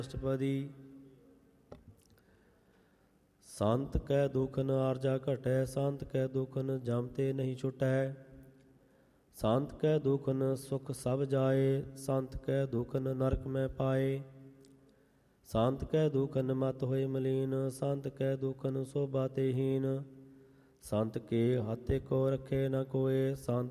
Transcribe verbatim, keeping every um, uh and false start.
ਅਸ਼ਟਪਦੀ। ਸੰਤ ਕੈ ਦੁਖਨ ਆਰਜਾ ਘਟੈ, ਸੰਤ ਕੈ ਦੁਖਨ ਜਮ ਤੇ ਨਹੀਂ ਛੁਟੈ। ਸੰਤ ਕੈ ਦੁਖਨ ਸੁਖ ਸਭ ਜਾਏ, ਸੰਤ ਕੈ ਦੁਖਨ ਨਰਕ ਮੈਂ ਪਾਏ। ਸੰਤ ਕੈ ਦੁਖਨ ਮਤ ਹੋਏ ਮਲੀਨ, ਸੰਤ ਕੈ ਦੁਖਨ ਸੋਭਾ ਤੇ ਹੀਨ। ਸੰਤ ਕੇ ਹੱਥੇ ਕੋ ਰੱਖੇ ਨ ਕੋਏ, ਸੰਤ